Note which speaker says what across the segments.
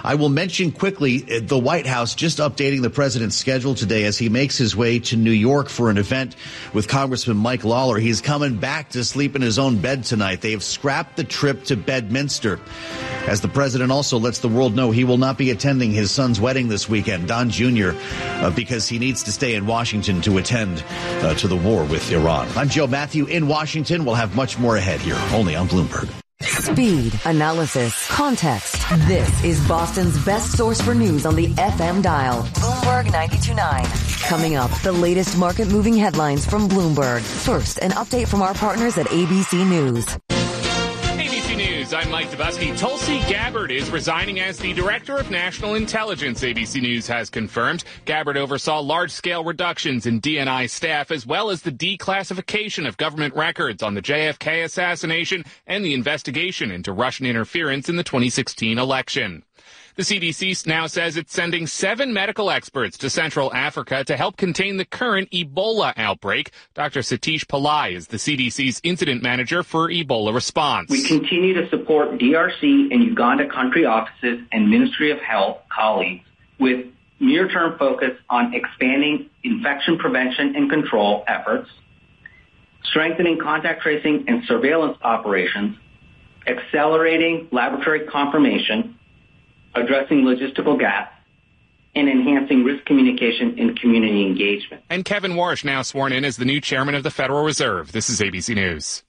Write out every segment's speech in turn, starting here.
Speaker 1: I will mention quickly the White House just updating the president's schedule today as he makes his way to New York for an event with Congressman Mike Lawler. He's coming back to sleep in his own bed tonight. They have scrapped the trip to Bedminster, as the president also lets the world know he will not be attending his son's wedding this weekend, Don Jr., because he needs to stay in Washington to attend to the war with Iran. I'm Joe Matthew in Washington. We'll have much more ahead here, only on Bloomberg.
Speaker 2: Speed, analysis, context. This is Boston's best source for news on the FM dial. Bloomberg 92.9. Coming up, the latest market-moving headlines from Bloomberg. First, an update from our partners at ABC News.
Speaker 3: ABC News, I'm Mike Dubusky. Tulsi Gabbard is resigning as the Director of National Intelligence, ABC News has confirmed. Gabbard oversaw large-scale reductions in DNI staff, as well as the declassification of government records on the JFK assassination and the investigation into Russian interference in the 2016 election. The CDC now says it's sending 7 medical experts to Central Africa to help contain the current Ebola outbreak. Dr. Satish Pillai is the CDC's incident manager for Ebola response.
Speaker 4: We continue to support DRC and Uganda country offices and Ministry of Health colleagues with near-term focus on expanding infection prevention and control efforts, strengthening contact tracing and surveillance operations, accelerating laboratory confirmation, addressing logistical gaps, and enhancing risk communication and community engagement.
Speaker 3: And Kevin Warsh now sworn in as the new chairman of the Federal Reserve. This is ABC News.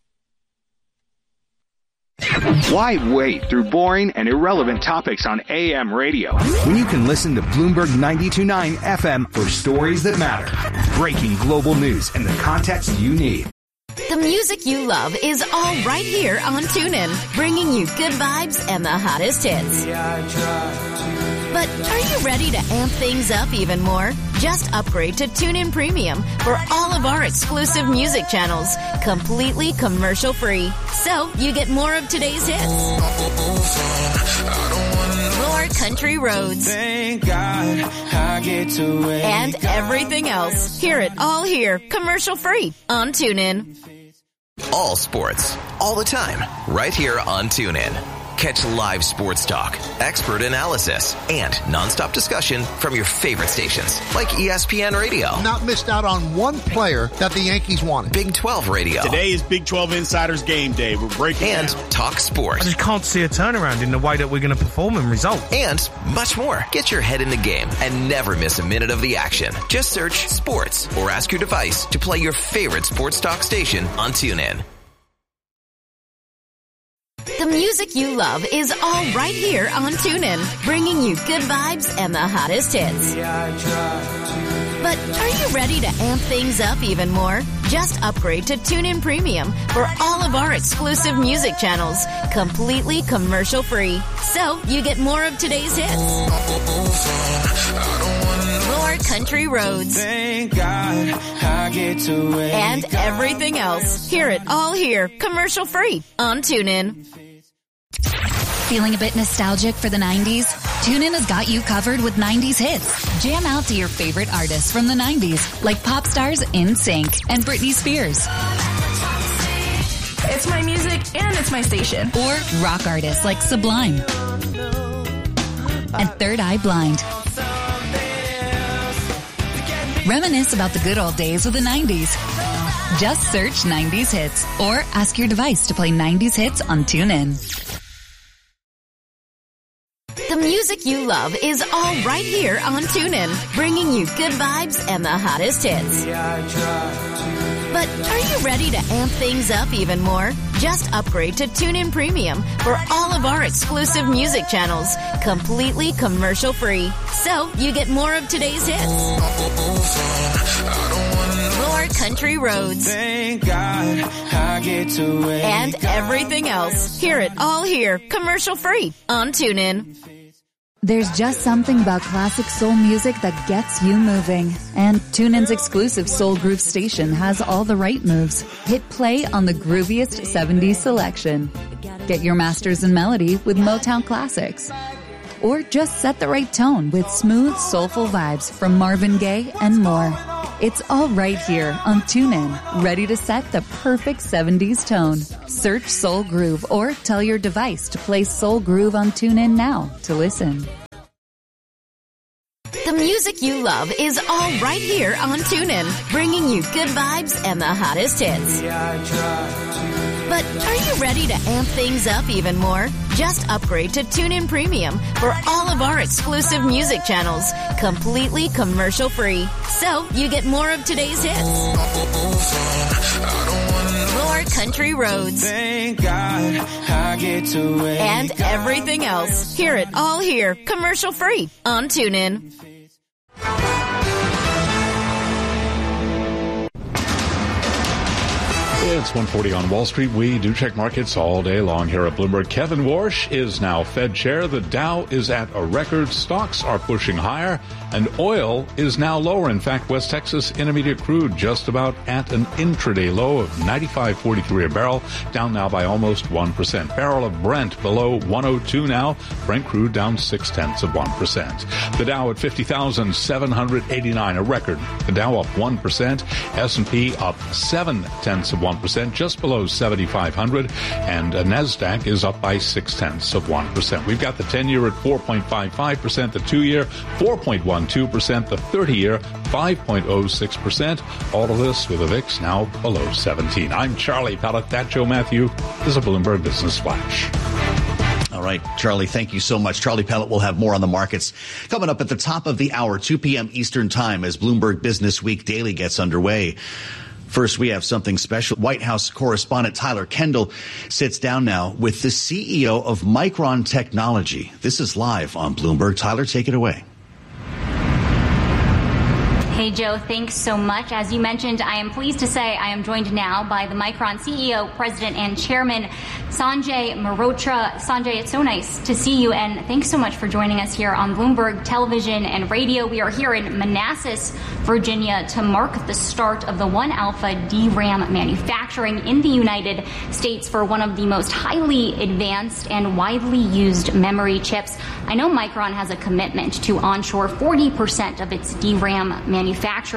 Speaker 5: Why wade through boring and irrelevant topics on AM radio
Speaker 6: when you can listen to Bloomberg 92.9 FM for stories that matter, breaking global news, and the context you need?
Speaker 7: The music you love is all right here on TuneIn, bringing you good vibes and the hottest hits. But are you ready to amp things up even more? Just upgrade to TuneIn Premium for all of our exclusive music channels, completely commercial-free. So you get more of today's hits, more country roads, and everything else. Hear it all here, commercial-free on TuneIn.
Speaker 8: All sports, all the time, right here on TuneIn. Catch live sports talk, expert analysis, and nonstop discussion from your favorite stations, like ESPN Radio.
Speaker 9: Not missed out on one player that the Yankees wanted.
Speaker 8: Big 12 Radio.
Speaker 10: Today is Big 12 Insiders Game Day. We're breaking
Speaker 8: and
Speaker 10: down.
Speaker 8: Talk sports.
Speaker 11: I just can't see a turnaround in the way that we're going to perform and result.
Speaker 8: And much more. Get your head in the game and never miss a minute of the action. Just search sports or ask your device to play your favorite sports talk station on TuneIn.
Speaker 7: The music you love is all right here on TuneIn, bringing you good vibes and the hottest hits. But are you ready to amp things up even more? Just upgrade to TuneIn Premium for all of our exclusive music channels, completely commercial-free. So you get more of today's hits, more country roads, and everything else. Hear it all here, commercial-free on TuneIn.
Speaker 12: Feeling a bit nostalgic for the 90s? TuneIn has got you covered with 90s hits. Jam out to your favorite artists from the 90s, like pop stars NSYNC and Britney Spears.
Speaker 13: It's my music and it's my station.
Speaker 12: Or rock artists like Sublime and Third Eye Blind. Reminisce about the good old days of the 90s. Just search 90s hits or ask your device to play 90s hits on TuneIn.
Speaker 7: The music you love is all right here on TuneIn, bringing you good vibes and the hottest hits. But are you ready to amp things up even more? Just upgrade to TuneIn Premium for all of our exclusive music channels, completely commercial-free. So you get more of today's hits, more country roads, and everything else. Hear it all here, commercial-free on TuneIn.
Speaker 14: There's just something about classic soul music that gets you moving. And TuneIn's exclusive Soul Groove station has all the right moves. Hit play on the grooviest 70s selection. Get your masters in melody with Motown classics. Or just set the right tone with smooth, soulful vibes from Marvin Gaye and more. It's all right here on TuneIn, ready to set the perfect 70s tone. Search Soul Groove or tell your device to play Soul Groove on TuneIn now to listen.
Speaker 7: music you love is all right here on TuneIn, bringing you good vibes and the hottest hits. But are you ready to amp things up even more? Just upgrade to TuneIn Premium for all of our exclusive music channels, completely commercial-free. So you get more of today's hits, more country roads,
Speaker 15: thank God I get to
Speaker 7: and everything else. Hear it all here, commercial-free on TuneIn.
Speaker 16: It's 1:40 on Wall Street. We do check markets all day long here at Bloomberg. Kevin Warsh is now Fed chair. The Dow is at a record. Stocks are pushing higher, and oil is now lower. In fact, West Texas Intermediate crude just about at an intraday low of 95.43 a barrel, down now by almost 1%. Barrel of Brent below 102 now. Brent crude down 0.6%. The Dow at 50,789, a record. The Dow up 1%. S&P up 0.7%, just below 7,500, and NASDAQ is up by 0.6%. We've got the 10-year at 4.55%, the 2-year 4.12%, the 30-year 5.06%. All of this with a VIX now below 17. I'm Charlie Pellet. That Joe Matthew is a Bloomberg Business Flash.
Speaker 1: All right, Charlie, thank you so much. Charlie Pellet will have more on the markets coming up at the top of the hour, 2 p.m. Eastern Time, as Bloomberg Business Week Daily gets underway. First, we have something special. White House correspondent Tyler Kendall sits down now with the CEO of Micron Technology. This is live on Bloomberg. Tyler, take it away.
Speaker 17: Hey, Joe, thanks so much. As you mentioned, I am pleased to say I am joined now by the Micron CEO, President, and Chairman, Sanjay Mehrotra. Sanjay, it's so nice to see you, and thanks so much for joining us here on Bloomberg Television and Radio. We are here in Manassas, Virginia, to mark the start of the 1-alpha DRAM manufacturing in the United States for one of the most highly advanced and widely used memory chips. I know Micron has a commitment to onshore 40% of its DRAM manufacturing.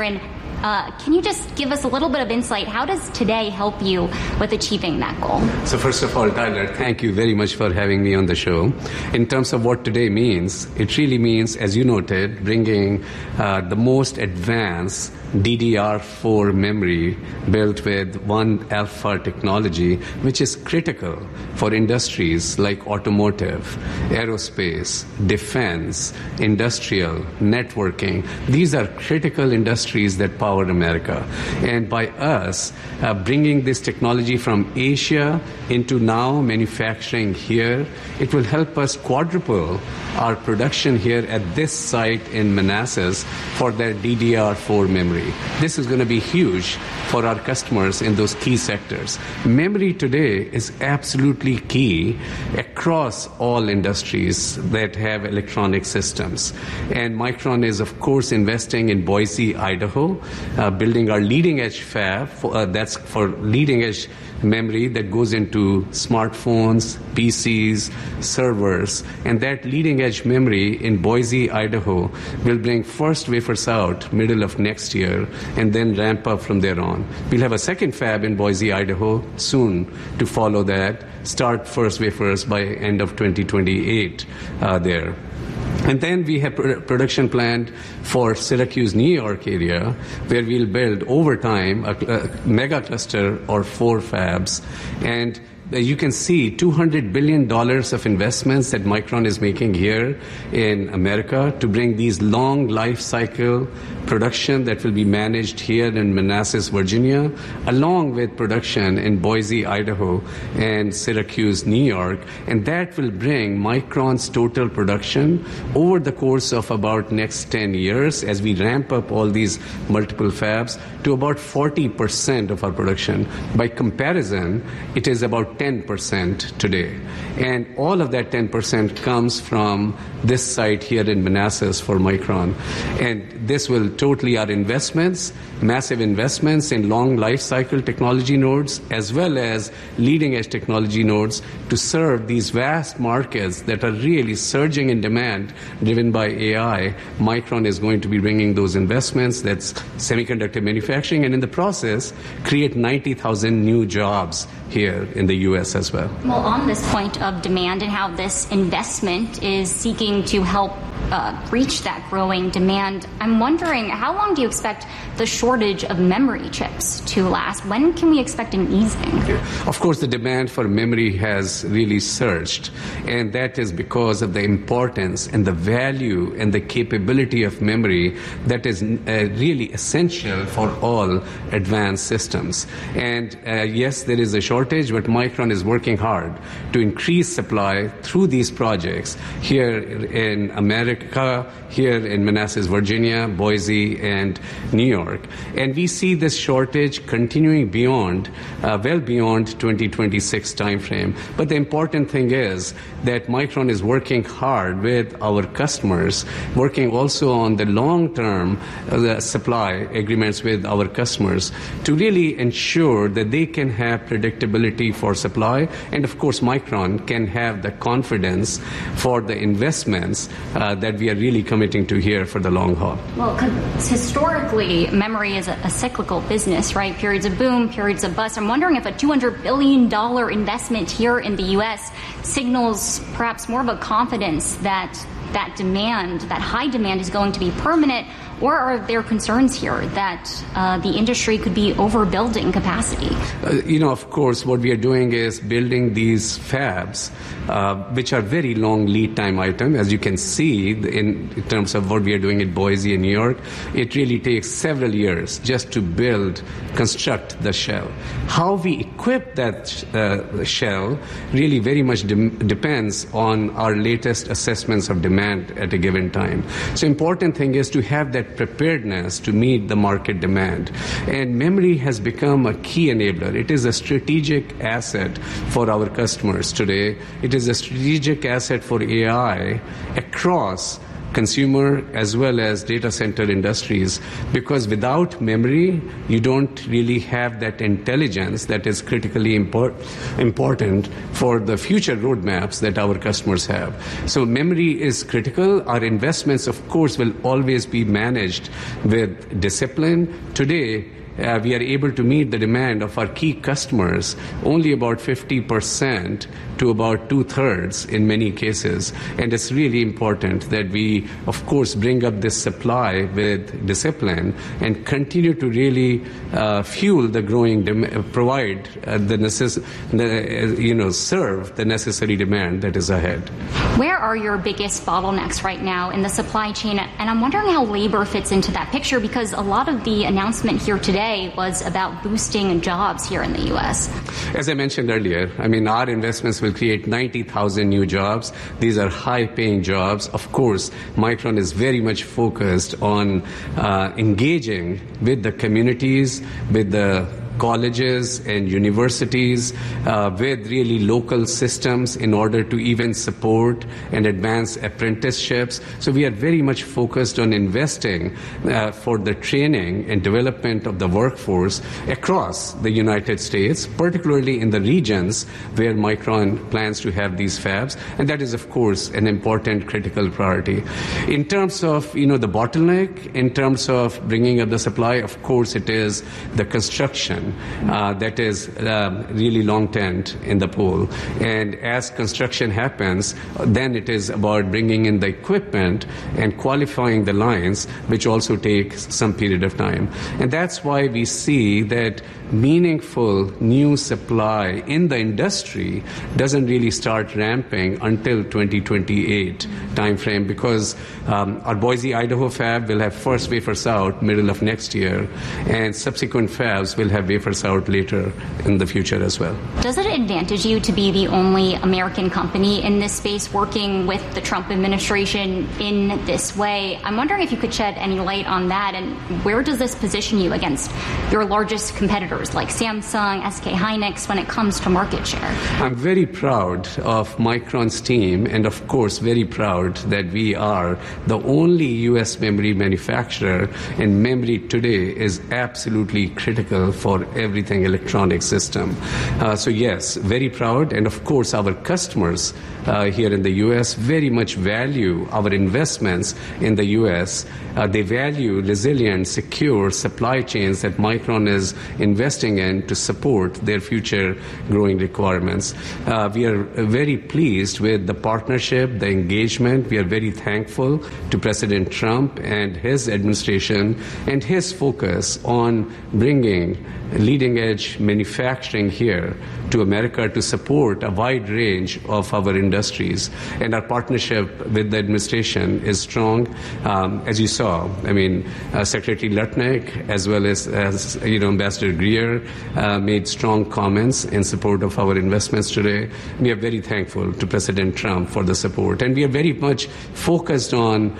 Speaker 17: Can you just give us a little bit of insight? How does today help you with achieving that goal?
Speaker 18: So first of all, Tyler, thank you very much for having me on the show. In terms of what today means, it really means, as you noted, bringing the most advanced DDR4 memory built with 1-alpha technology, which is critical for industries like automotive, aerospace, defense, industrial, networking. These are critical industries that power America. And by us bringing this technology from Asia into now manufacturing here, it will help us quadruple our production here at this site in Manassas for their DDR4 memory. This is going to be huge for our customers in those key sectors. Memory today is absolutely key across all industries that have electronic systems. And Micron is, of course, investing in Boise, Idaho, building our leading-edge fab. That's for leading-edge memory that goes into smartphones, PCs, servers, and that leading-edge memory in Boise, Idaho will bring first wafers out middle of next year and then ramp up from there on. We'll have a second fab in Boise, Idaho soon to follow that, start first wafers by end of 2028 there. And then we have production planned for Syracuse, New York area, where we'll build over time a mega cluster or 4 fabs. And you can see $200 billion of investments that Micron is making here in America to bring these long life cycle production that will be managed here in Manassas, Virginia, along with production in Boise, Idaho, and Syracuse, New York. And that will bring Micron's total production over the course of about next 10 years as we ramp up all these multiple fabs to about 40% of our production. By comparison, it is about 10% today. And all of that 10% comes from this site here in Manassas for Micron. And this will totally our investments, massive investments in long life cycle technology nodes, as well as leading edge technology nodes to serve these vast markets that are really surging in demand driven by AI. Micron is going to be bringing those investments, that's semiconductor manufacturing, and in the process, create 90,000 new jobs here in the U.S. as well.
Speaker 17: Well, on this point of demand and how this investment is seeking to help reach that growing demand. I'm wondering, how long do you expect the shortage of memory chips to last? When can we expect an easing?
Speaker 18: Of course, the demand for memory has really surged, and that is because of the importance and the value and the capability of memory that is really essential for all advanced systems. And yes, there is a shortage, but Micron is working hard to increase supply through these projects here in America, here in Manassas, Virginia, Boise, and New York. And we see this shortage continuing beyond, well beyond 2026 timeframe. But the important thing is that Micron is working hard with our customers, working also on the long-term supply agreements with our customers to really ensure that they can have predictability for supply. And of course, Micron can have the confidence for the investments that we are really committing to here for the long haul.
Speaker 17: Well, because historically, memory is a cyclical business, right? Periods of boom, periods of bust. I'm wondering if a $200 billion investment here in the U.S. signals perhaps more of a confidence that demand, that high demand, is going to be permanent, or are there concerns here that the industry could be overbuilding capacity?
Speaker 18: Of course, what we are doing is building these fabs, which are very long lead time item. As you can see in terms of what we are doing in Boise and New York, it really takes several years just to construct the shell. How we equip that shell really very much depends on our latest assessments of demand at a given time. So important thing is to have that preparedness to meet the market demand. And memory has become a key enabler. It is a strategic asset for our customers today. It is a strategic asset for AI across consumer as well as data center industries, because without memory, you don't really have that intelligence that is critically important for the future roadmaps that our customers have. So memory is critical. Our investments, of course, will always be managed with discipline. Today, we are able to meet the demand of our key customers only about 50% to about 2/3 in many cases. And it's really important that we, of course, bring up this supply with discipline and continue to really fuel the growing provide serve the necessary demand that is ahead.
Speaker 17: Where are your biggest bottlenecks right now in the supply chain? And I'm wondering how labor fits into that picture, because a lot of the announcement here today was about boosting jobs here in the U.S.
Speaker 18: As I mentioned earlier, our investments will create 90,000 new jobs. These are high-paying jobs. Of course, Micron is very much focused on engaging with the communities, with the colleges and universities, with really local systems in order to even support and advance apprenticeships. So we are very much focused on investing for the training and development of the workforce across the United States, particularly in the regions where Micron plans to have these fabs. And that is, of course, an important critical priority. In terms of, the bottleneck, in terms of bringing up the supply, of course, it is the construction that is really long tent in the pool. And as construction happens, then it is about bringing in the equipment and qualifying the lines, which also takes some period of time. And that's why we see that meaningful new supply in the industry doesn't really start ramping until 2028 timeframe, because our Boise, Idaho fab will have first wafers out middle of next year, and subsequent fabs will have wafers out later in the future as well.
Speaker 17: Does it advantage you to be the only American company in this space working with the Trump administration in this way? I'm wondering if you could shed any light on that, and where does this position you against your largest competitors like Samsung, SK Hynix, when it comes to market share?
Speaker 18: I'm very proud of Micron's team, and of course very proud that we are the only U.S. memory manufacturer, and memory today is absolutely critical for for everything electronic system. So yes, very proud. And of course, our customers here in the U.S. very much value our investments in the U.S. They value resilient, secure supply chains that Micron is investing in to support their future growing requirements. We are very pleased with the partnership, the engagement. We are very thankful to President Trump and his administration and his focus on bringing leading-edge manufacturing here to America to support a wide range of our industries. And our partnership with the administration is strong. As you saw, Secretary Lutnick, as well as Ambassador Greer, made strong comments in support of our investments today. We are very thankful to President Trump for the support. And we are very much focused on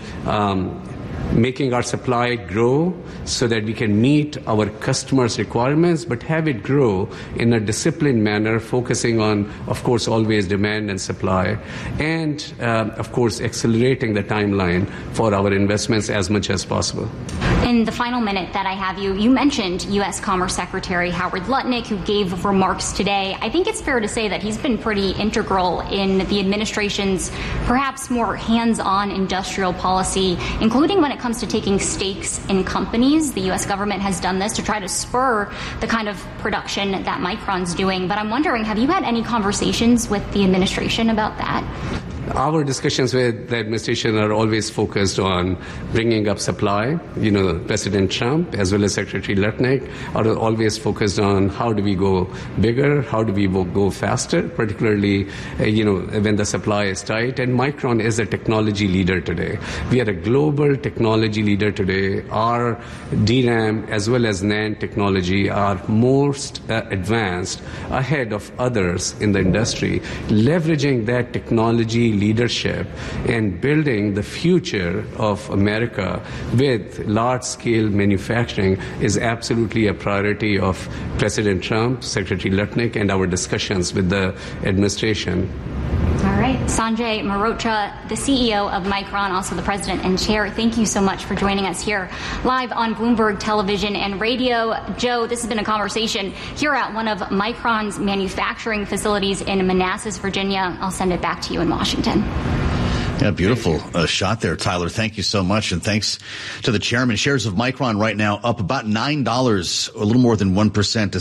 Speaker 18: making our supply grow so that we can meet our customers' requirements, but have it grow in a disciplined manner, focusing on, of course, always demand and supply, and, of course, accelerating the timeline for our investments as much as possible.
Speaker 17: In the final minute that I have you mentioned U.S. Commerce Secretary Howard Lutnick, who gave remarks today. I think it's fair to say that he's been pretty integral in the administration's perhaps more hands-on industrial policy, including when it comes to taking stakes in companies. The U.S. government has done this to try to spur the kind of production that Micron's doing. But I'm wondering, have you had any conversations with the administration about that?
Speaker 18: Our discussions with the administration are always focused on bringing up supply. President Trump, as well as Secretary Lutnick, are always focused on how do we go bigger, how do we go faster, particularly, when the supply is tight. And Micron is a technology leader today. We are a global technology leader today. Our DRAM, as well as NAND technology, are most advanced, ahead of others in the industry. Leveraging that technology leadership and building the future of America with large-scale manufacturing is absolutely a priority of President Trump, Secretary Lutnick, and our discussions with the administration.
Speaker 17: All right. Sanjay Mehrotra, the CEO of Micron, also the president and chair, thank you so much for joining us here live on Bloomberg Television and Radio. Joe, this has been a conversation here at one of Micron's manufacturing facilities in Manassas, Virginia. I'll send it back to you in Washington.
Speaker 1: Yeah, beautiful shot there, Tyler. Thank you so much. And thanks to the chairman. Shares of Micron right now up about $9, a little more than 1% to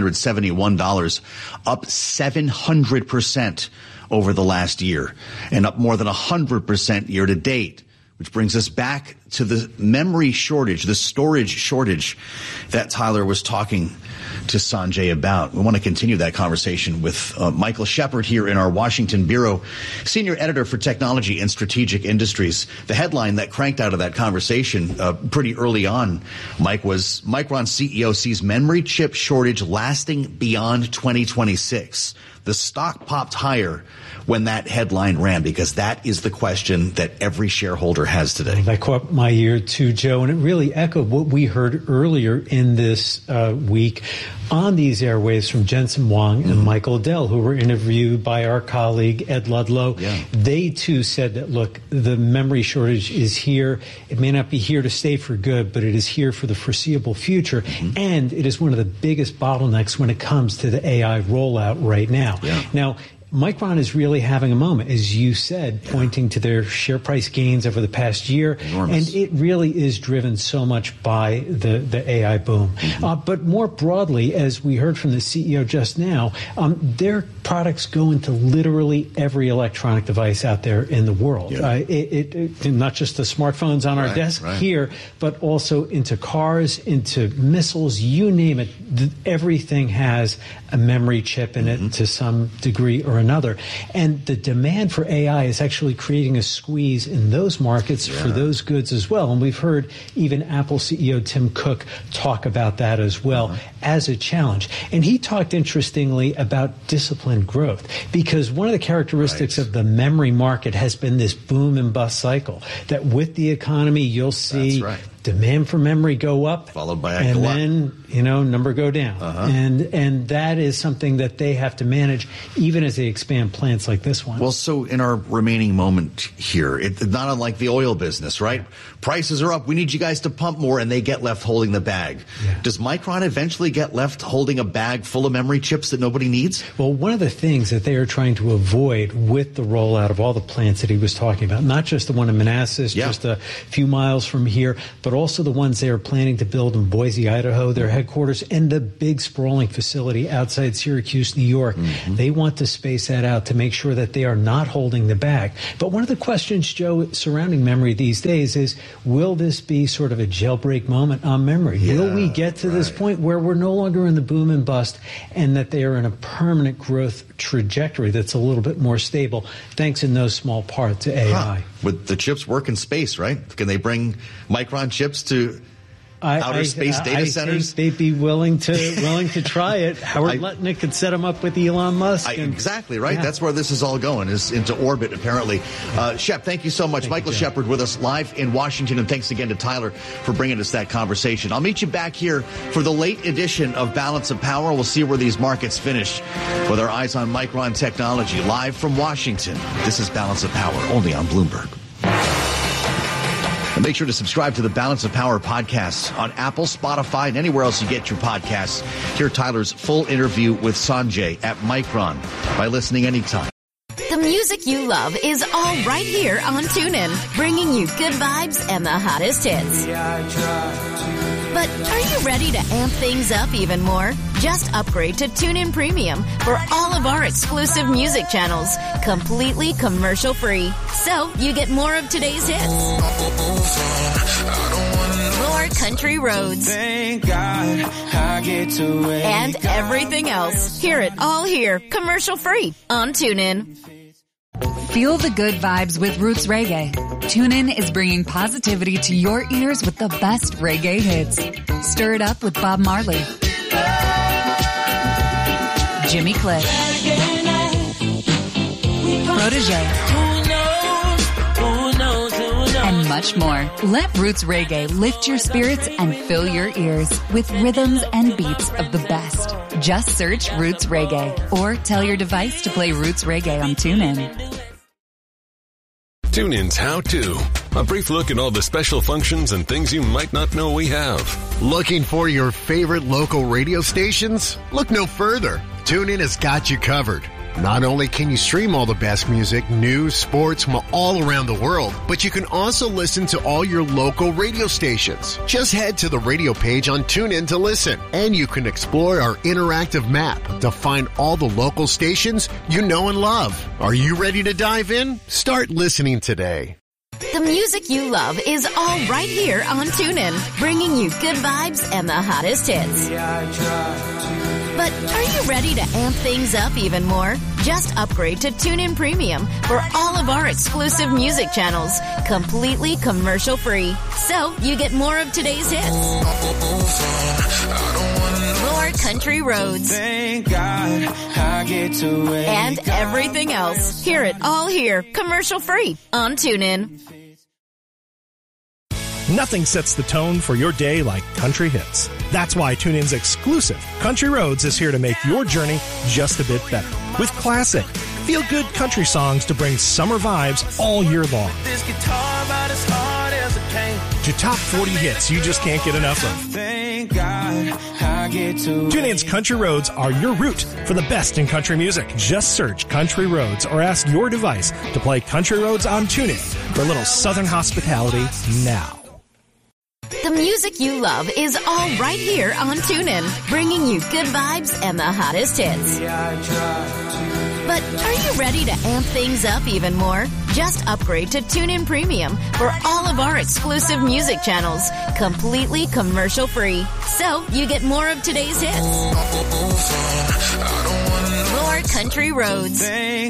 Speaker 1: $771, up 700% over the last year, and up more than 100% year to date, which brings us back to the memory shortage, the storage shortage that Tyler was talking to Sanjay about. We want to continue that conversation with Michael Shepard here in our Washington bureau, senior editor for technology and strategic industries. The headline that cranked out of that conversation pretty early on, Mike, was Micron CEO sees memory chip shortage lasting beyond 2026. The stock popped higher when that headline ran, because that is the question that every shareholder has today.
Speaker 19: That caught my ear too, Joe, and it really echoed what we heard earlier in this week on these airwaves from Jensen Huang and Michael Dell, who were interviewed by our colleague Ed Ludlow. Yeah. They too said that, look, the memory shortage is here. It may not be here to stay for good, but it is here for the foreseeable future. And it is one of the biggest bottlenecks when it comes to the AI rollout right now. Yeah. Now, Micron is really having a moment, as you said, pointing to their share price gains over the past year. Enormous. And it really is driven so much by the AI boom. But more broadly, as we heard from the CEO just now, their products go into literally every electronic device out there in the world. Yeah. Not just the smartphones on our desk here, but also into cars, into missiles, you name it. Everything has a memory chip in it to some degree or another. And the demand for AI is actually creating a squeeze in those markets for those goods as well. And we've heard even Apple CEO Tim Cook talk about that as well as a challenge. And he talked interestingly about disciplined growth, because one of the characteristics of the memory market has been this boom and bust cycle, that with the economy, you'll see demand for memory go up,
Speaker 1: followed by a
Speaker 19: and
Speaker 1: glut.
Speaker 19: then number go down, and that is something that they have to manage even as they expand plants like this one.
Speaker 1: Well, so in our remaining moment here, it's not unlike the oil business, right? Prices are up. We need you guys to pump more, and they get left holding the bag. Yeah. Does Micron eventually get left holding a bag full of memory chips that nobody needs?
Speaker 19: Well, one of the things that they are trying to avoid with the rollout of all the plants that he was talking about, not just the one in Manassas, just a few miles from here, but also the ones they are planning to build in Boise, Idaho, their headquarters, and the big sprawling facility outside Syracuse, New York. They want to space that out to make sure that they are not holding the bag. But one of the questions, Joe, surrounding memory these days is, will this be sort of a jailbreak moment on memory? Will we get to this point where we're no longer in the boom and bust and that they are in a permanent growth trajectory that's a little bit more stable, thanks in no small part to AI?
Speaker 1: Would the chips work in space, right? Can they bring Micron chips to outer space data centers?
Speaker 19: I think they'd be willing to try it. Howard Lutnick could set them up with Elon Musk.
Speaker 1: Exactly, right? Yeah. That's where this is all going, is into orbit, apparently. Shep, thank you so much. Michael Shepard with us live in Washington, and thanks again to Tyler for bringing us that conversation. I'll meet you back here for the late edition of Balance of Power. We'll see where these markets finish with our eyes on Micron Technology. Live from Washington, this is Balance of Power, only on Bloomberg. And make sure to subscribe to the Balance of Power podcast on Apple, Spotify, and anywhere else you get your podcasts. Hear Tyler's full interview with Sanjay at Micron by listening anytime.
Speaker 7: The music you love is all right here on TuneIn, bringing you good vibes and the hottest hits. But are you ready to amp things up even more? Just upgrade to TuneIn Premium for all of our exclusive music channels, completely commercial-free. So you get more of today's hits, more country roads, and everything else. Hear it all here, commercial-free on TuneIn.
Speaker 12: Feel the good vibes with Roots Reggae. TuneIn is bringing positivity to your ears with the best reggae hits. Stir it up with Bob Marley, Jimmy Cliff, Protégé, and much more. Let Roots Reggae lift your spirits and fill your ears with rhythms and beats of the best. Just search Roots Reggae or tell your device to play Roots Reggae on TuneIn.
Speaker 20: TuneIn's How To. A brief look at all the special functions and things you might not know we have.
Speaker 21: Looking for your favorite local radio stations? Look no further. TuneIn has got you covered. Not only can you stream all the best music, news, sports from all around the world, but you can also listen to all your local radio stations. Just head to the radio page on TuneIn to listen, and you can explore our interactive map to find all the local stations you know and love. Are you ready to dive in? Start listening today.
Speaker 7: The music you love is all right here on TuneIn, bringing you good vibes and the hottest hits. But are you ready to amp things up even more? Just upgrade to TuneIn Premium for all of our exclusive music channels, completely commercial-free. So you get more of today's hits, more country roads, and everything else. Hear it all here, commercial-free on TuneIn.
Speaker 22: Nothing sets the tone for your day like country hits. That's why TuneIn's exclusive Country Roads is here to make your journey just a bit better. With classic, feel-good country songs to bring summer vibes all year long. To top 40 hits you just can't get enough of. TuneIn's Country Roads are your route for the best in country music. Just search Country Roads or ask your device to play Country Roads on TuneIn for a little southern hospitality now.
Speaker 7: The music you love is all right here on TuneIn, bringing you good vibes and the hottest hits. But are you ready to amp things up even more? Just upgrade to TuneIn Premium for all of our exclusive music channels, completely commercial-free. So you get more of today's hits, more country roads,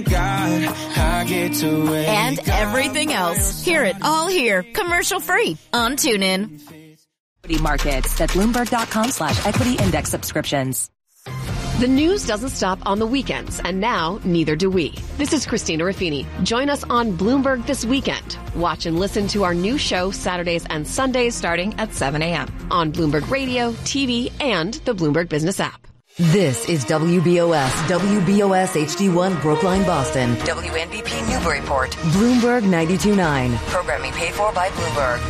Speaker 7: and everything else. Hear it all here, commercial-free on TuneIn.
Speaker 2: Markets at Bloomberg.com/equity index subscriptions.
Speaker 3: The news doesn't stop on the weekends, and now neither do we. This is Christina Ruffini. Join us on Bloomberg this weekend. Watch and listen to our new show Saturdays and Sundays starting at 7 a.m. on Bloomberg Radio, TV, and the Bloomberg Business app.
Speaker 2: This is WBOS HD1 Brookline, Boston. WNBP Newburyport. Bloomberg 92.9. Programming paid for by Bloomberg.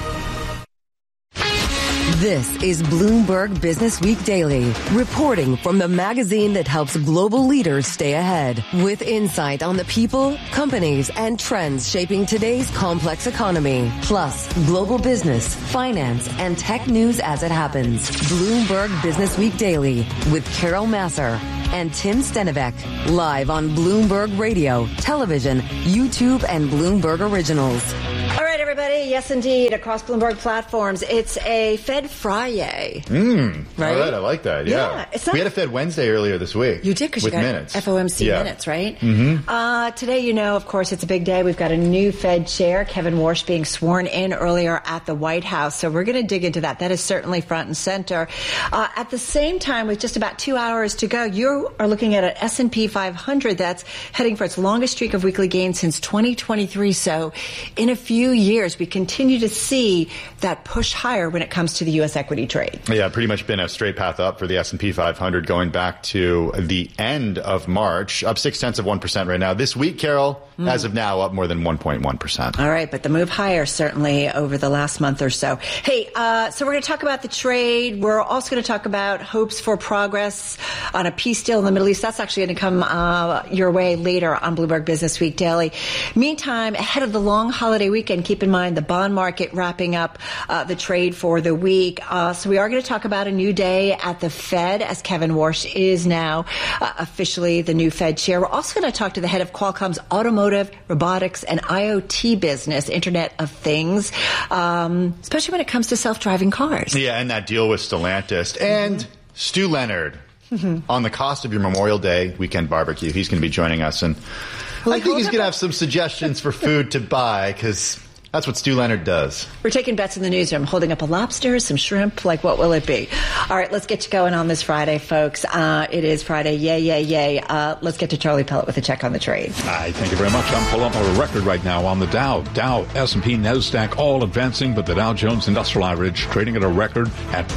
Speaker 2: This is Bloomberg Business Week Daily, reporting from the magazine that helps global leaders stay ahead, with insight on the people, companies, and trends shaping today's complex economy, plus global business, finance, and tech news as it happens. Bloomberg Business Week Daily with Carol Masser and Tim Stenivek, live on Bloomberg Radio, television, YouTube, and Bloomberg Originals.
Speaker 4: All right, everybody. Yes, indeed. Across Bloomberg platforms, it's a Fed Friday.
Speaker 23: Right?
Speaker 4: All
Speaker 23: right. I like that. Yeah. We had a Fed Wednesday earlier this week.
Speaker 4: You did, because you got
Speaker 23: minutes.
Speaker 4: FOMC minutes, right?
Speaker 23: Mm-hmm.
Speaker 4: Today, of course, it's a big day. We've got a new Fed chair, Kevin Warsh, being sworn in earlier at the White House. So we're going to dig into that. That is certainly front and center. At the same time, with just about 2 hours to go, you are looking at an S&P 500 that's heading for its longest streak of weekly gains since 2023. So in a few years, we continue to see that push higher when it comes to the U.S. equity trade.
Speaker 23: Yeah, pretty much been a straight path up for the S&P 500 going back to the end of March, up 0.6% right now. This week, Carol, as of now, up more than 1.1%.
Speaker 4: All right, but the move higher certainly over the last month or so. Hey, so we're going to talk about the trade. We're also going to talk about hopes for progress on a peace deal in the Middle East. That's actually going to come your way later on Bloomberg Business Week Daily. Meantime, ahead of the long holiday weekend, keep in mind the bond market wrapping up the trade for the week. So we are going to talk about a new day at the Fed, as Kevin Warsh is now officially the new Fed chair. We're also going to talk to the head of Qualcomm's automotive, robotics, and IoT business, Internet of Things, especially when it comes to self-driving cars.
Speaker 23: Yeah, and that deal with Stellantis. And Stu Leonard on the cost of your Memorial Day weekend barbecue. He's going to be joining us. And I think he's going to have some suggestions for food to buy, because that's what Stu Leonard does.
Speaker 4: We're taking bets in the newsroom, holding up a lobster, some shrimp, like what will it be? All right, let's get you going on this Friday, folks. It is Friday. Yay. Let's get to Charlie Pellet with a check on the trade.
Speaker 16: Thank you very much. I'm pulling up a record right now on the Dow. Dow, S&P, NASDAQ all advancing, but the Dow Jones Industrial Average trading at a record at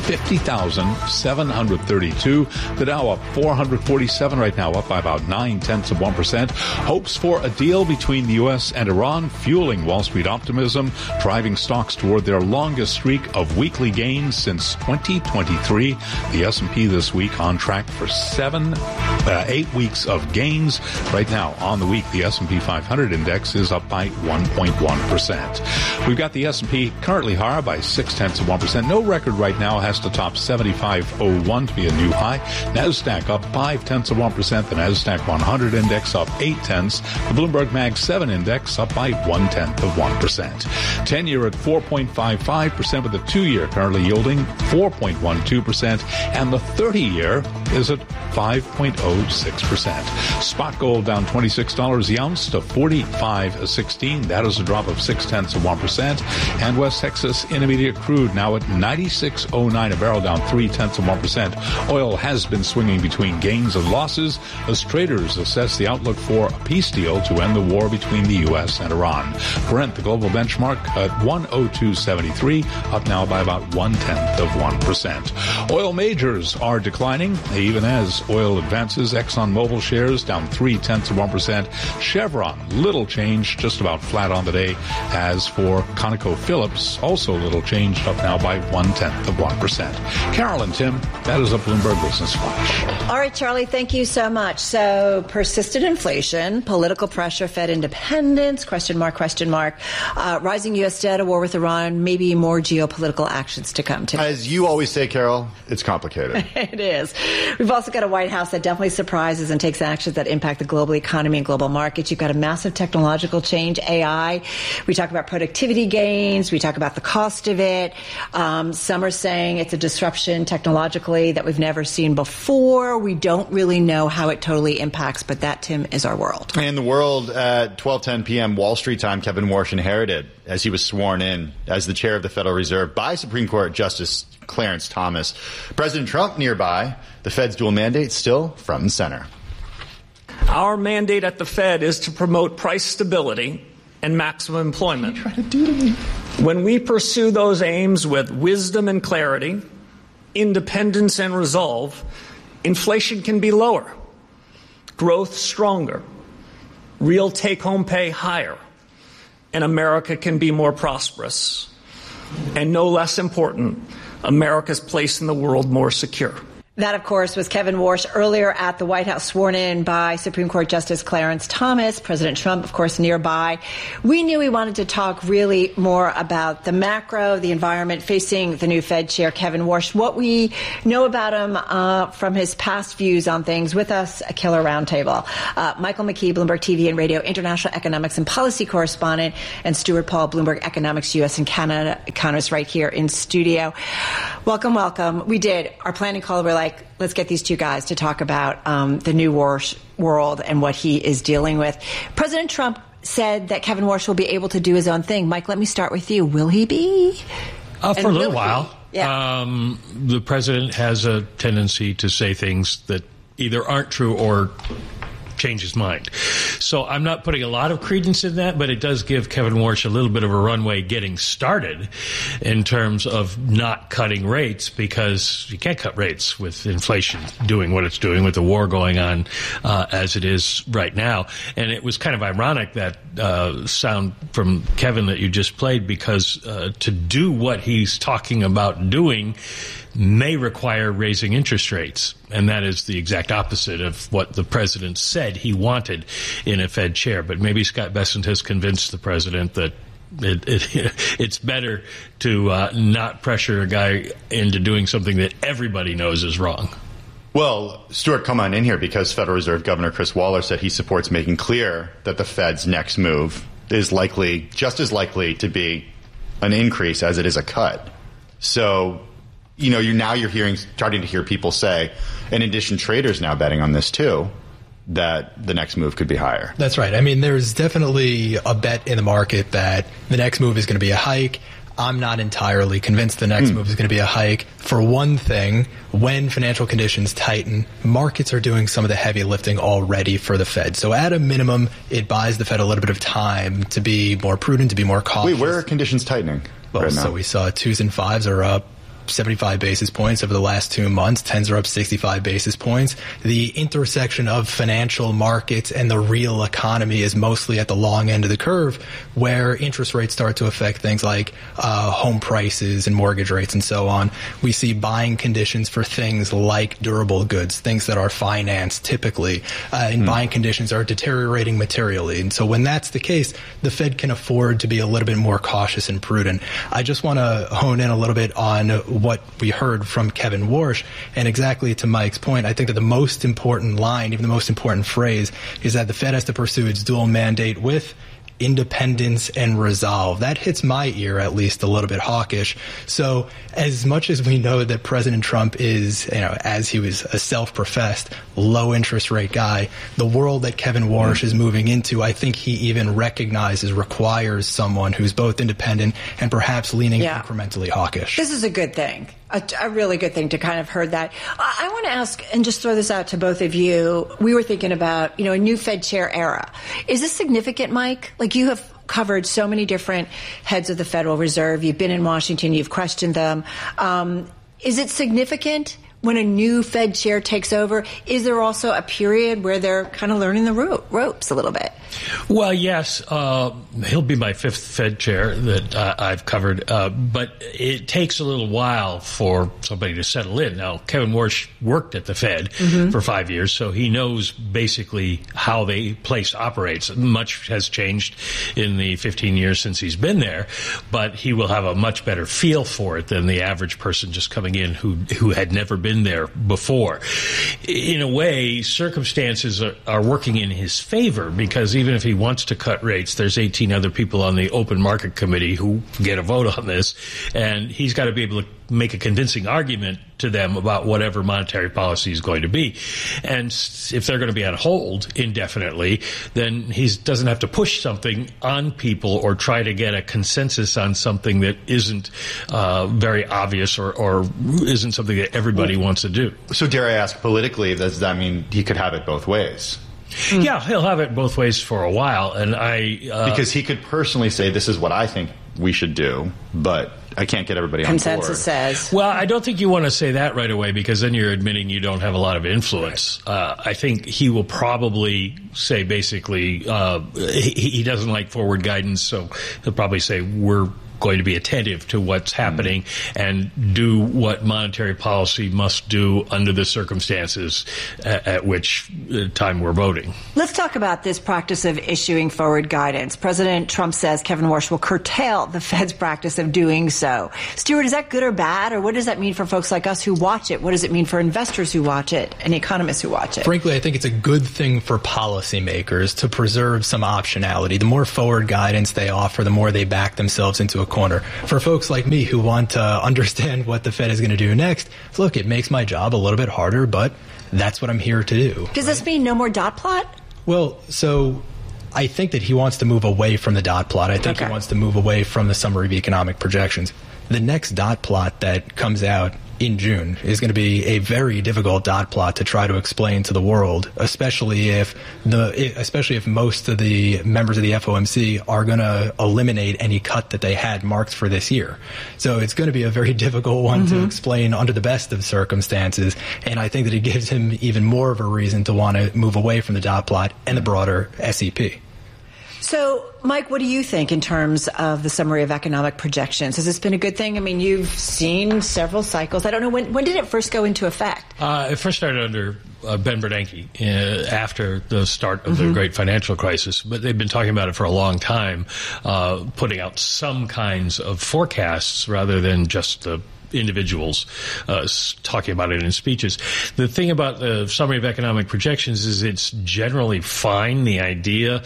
Speaker 16: 50,732. The Dow up 447 right now, up by about 0.9%. Hopes for a deal between the U.S. and Iran fueling Wall Street optimism, driving stocks toward their longest streak of weekly gains since 2023. The S&P this week on track for 8 weeks of gains. Right now on the week, the S&P 500 index is up by 1.1%. We've got the S&P currently higher by 0.6%. No record right now has to top 75.01 to be a new high. NASDAQ up 0.5%. The NASDAQ 100 index up 0.8. The Bloomberg Mag 7 index up by 0.1%. 10-year at 4.55%, with the 2-year currently yielding 4.12%, and the 30-year is at 5.06%. Spot gold down $26 the ounce to $45.16. That is a drop of 0.6%. And West Texas Intermediate crude now at $96.09 a barrel, down 0.3%. Oil has been swinging between gains and losses as traders assess the outlook for a peace deal to end the war between the U.S. and Iran. Brent, the global benchmark, at 102.73, up now by about 0.1%. Oil majors are declining, even as oil advances. ExxonMobil shares down 0.3%. Chevron, little change, just about flat on the day. As for ConocoPhillips, also little changed, up now by 0.1%. Carol and Tim, that is a Bloomberg Business Flash.
Speaker 4: All right, Charlie, thank you so much. So, persistent inflation, political pressure, Fed independence, question mark, rising U.S. debt, a war with Iran, maybe more geopolitical actions to come.
Speaker 23: As you always say, Carol, it's complicated.
Speaker 4: It is. We've also got a White House that definitely surprises and takes actions that impact the global economy and global markets. You've got a massive technological change, AI. We talk about productivity gains. We talk about the cost of it. Some are saying it's a disruption technologically that we've never seen before. We don't really know how it totally impacts, but that, Tim, is our world.
Speaker 23: And the world at 12:10 p.m. Wall Street time, Kevin Warsh inherited as he was sworn in as the chair of the Federal Reserve by Supreme Court Justice Clarence Thomas. President Trump nearby, the Fed's dual mandate still front and center.
Speaker 5: Our mandate at the Fed is to promote price stability and maximum employment. What are you trying to do to me? When we pursue those aims with wisdom and clarity, independence and resolve, inflation can be lower, growth stronger, real take-home pay higher, and America can be more prosperous. And no less important, America's place in the world more secure.
Speaker 4: That, of course, was Kevin Warsh earlier at the White House, sworn in by Supreme Court Justice Clarence Thomas. President Trump, of course, nearby. We knew we wanted to talk really more about the macro, the environment facing the new Fed chair, Kevin Warsh. What we know about him from his past views on things. With us, a killer roundtable. Michael McKee, Bloomberg TV and Radio International Economics and Policy Correspondent, and Stuart Paul, Bloomberg Economics U.S. and Canada economist, right here in studio. Welcome, welcome. We did our planning call. We're like, let's get these two guys to talk about the new Warsh world and what he is dealing with. President Trump said that Kevin Warsh will be able to do his own thing. Mike, let me start with you. Will he be?
Speaker 6: For a little while.
Speaker 4: Yeah.
Speaker 6: The president has a tendency to say things that either aren't true or change his mind. So I'm not putting a lot of credence in that, but it does give Kevin Warsh a little bit of a runway getting started in terms of not cutting rates, because you can't cut rates with inflation doing what it's doing, with the war going on as it is right now. And it was kind of ironic, that sound from Kevin that you just played, because to do what he's talking about doing may require raising interest rates. And that is the exact opposite of what the president said he wanted in a Fed chair. But maybe Scott Bessent has convinced the president that it's better to not pressure a guy into doing something that everybody knows is wrong.
Speaker 23: Well, Stuart, come on in here, because Federal Reserve Governor Chris Waller said he supports making clear that the Fed's next move is likely, just as likely to be an increase as it is a cut. So, you know, you're starting to hear people say, in addition, traders now betting on this too, that the next move could be higher.
Speaker 9: That's right. I mean, there's definitely a bet in the market that the next move is going to be a hike. I'm not entirely convinced the next move is going to be a hike. For one thing, when financial conditions tighten, markets are doing some of the heavy lifting already for the Fed. So at a minimum, it buys the Fed a little bit of time to be more prudent, to be more cautious.
Speaker 23: Wait, where are conditions tightening?
Speaker 9: Well,
Speaker 23: right now?
Speaker 9: So we saw 2s and 5s are up 75 basis points over the last 2 months. 10s are up 65 basis points. The intersection of financial markets and the real economy is mostly at the long end of the curve, where interest rates start to affect things like home prices and mortgage rates and so on. We see buying conditions for things like durable goods, things that are financed typically, and buying conditions are deteriorating materially. And so when that's the case, the Fed can afford to be a little bit more cautious and prudent. I just want to hone in a little bit on what we heard from Kevin Warsh. And exactly to Mike's point, I think that the most important line, even the most important phrase, is that the Fed has to pursue its dual mandate with independence and resolve. That hits my ear, at least, a little bit hawkish. So as much as we know that President Trump is, as he was a self-professed low interest rate guy, the world that Kevin Warsh is moving into, I think he even recognizes requires someone who's both independent and perhaps leaning incrementally hawkish.
Speaker 4: This is a good thing. A really good thing to kind of heard that. I want to ask, and just throw this out to both of you. We were thinking about, a new Fed chair era. Is this significant, Mike? Like, you have covered so many different heads of the Federal Reserve. You've been in Washington. You've questioned them. Is it significant when a new Fed chair takes over? Is there also a period where they're kind of learning the ropes a little bit?
Speaker 6: Well, yes. He'll be my fifth Fed chair that I've covered. But it takes a little while for somebody to settle in. Now, Kevin Warsh worked at the Fed for 5 years, so he knows basically how the place operates. Much has changed in the 15 years since he's been there, but he will have a much better feel for it than the average person just coming in who had never been there before. In a way, circumstances are working in his favor, because even if he wants to cut rates, there's 18 other people on the open market committee who get a vote on this, and he's got to be able to make a convincing argument to them about whatever monetary policy is going to be. And if they're going to be on hold indefinitely, then he doesn't have to push something on people or try to get a consensus on something that isn't very obvious or isn't something that everybody wants to do.
Speaker 23: So dare I ask, politically, does that mean he could have it both ways?
Speaker 6: Yeah, he'll have it both ways for a while, and
Speaker 23: because he could personally say, this is what I think we should do, but I can't get everybody on board.
Speaker 4: Consensus says.
Speaker 6: Well, I don't think you want to say that right away, because then you're admitting you don't have a lot of influence. I think he will probably say basically he doesn't like forward guidance, so he'll probably say we're going to be attentive to what's happening and do what monetary policy must do under the circumstances at which time we're voting.
Speaker 4: Let's talk about this practice of issuing forward guidance. President Trump says Kevin Warsh will curtail the Fed's practice of doing so. Stuart, is that good or bad, or what does that mean for folks like us who watch it? What does it mean for investors who watch it and economists who watch it?
Speaker 9: Frankly, I think it's a good thing for policymakers to preserve some optionality. The more forward guidance they offer, the more they back themselves into a corner. For folks like me who want to understand what the Fed is going to do next, look, it makes my job a little bit harder, but that's what I'm here to do.
Speaker 4: Does this mean no more dot plot?
Speaker 9: Well, so I think that he wants to move away from the dot plot. I think he wants to move away from the summary of economic projections. The next dot plot that comes out in June is going to be a very difficult dot plot to try to explain to the world, especially if most of the members of the FOMC are going to eliminate any cut that they had marked for this year. So it's going to be a very difficult one to explain under the best of circumstances, and I think that it gives him even more of a reason to want to move away from the dot plot and the broader SEP.
Speaker 4: So, Mike, what do you think in terms of the summary of economic projections? Has this been a good thing? I mean, you've seen several cycles. I don't know, when did it first go into effect?
Speaker 6: It first started under Ben Bernanke after the start of the great financial crisis, but they've been talking about it for a long time, putting out some kinds of forecasts rather than just the individuals talking about it in speeches. The thing about the summary of economic projections is it's generally fine, the idea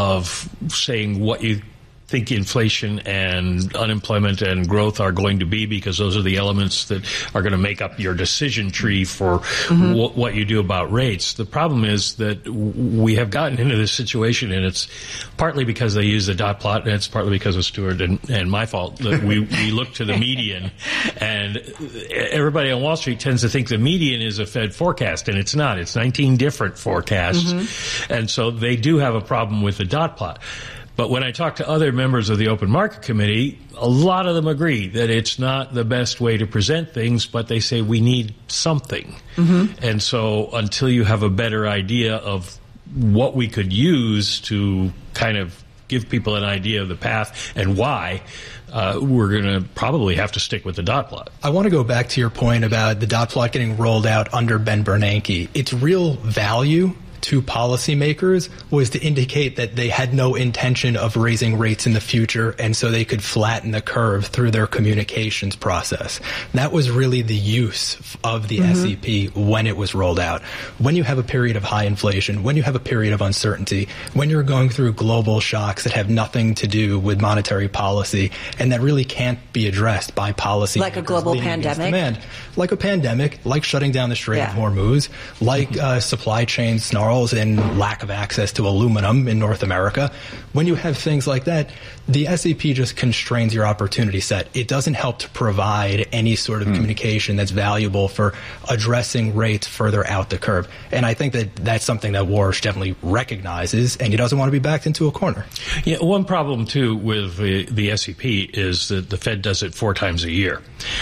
Speaker 6: of saying what you think inflation and unemployment and growth are going to be, because those are the elements that are going to make up your decision tree for what you do about rates. The problem is that we have gotten into this situation, and it's partly because they use the dot plot, and it's partly because of Stuart and my fault, that we look to the median, and everybody on Wall Street tends to think the median is a Fed forecast, and it's not. It's 19 different forecasts, and so they do have a problem with the dot plot. But when I talk to other members of the Open Market Committee, a lot of them agree that it's not the best way to present things, but they say we need something. And so until you have a better idea of what we could use to kind of give people an idea of the path and why, we're going to probably have to stick with the dot plot.
Speaker 9: I want to go back to your point about the dot plot getting rolled out under Ben Bernanke. Its real value to policymakers was to indicate that they had no intention of raising rates in the future, and so they could flatten the curve through their communications process. That was really the use of the SEP when it was rolled out. When you have a period of high inflation, when you have a period of uncertainty, when you're going through global shocks that have nothing to do with monetary policy and that really can't be addressed by policy.
Speaker 4: Like a global pandemic?
Speaker 9: Like a pandemic, like shutting down the Strait of Hormuz, like supply chain snarls and lack of access to aluminum in North America. When you have things like that, the SEP just constrains your opportunity set. It doesn't help to provide any sort of communication that's valuable for addressing rates further out the curve. And I think that that's something that Warsh definitely recognizes, and he doesn't want to be backed into a corner.
Speaker 6: Yeah, one problem, too, with the SEP is that the Fed does it 4 times a year,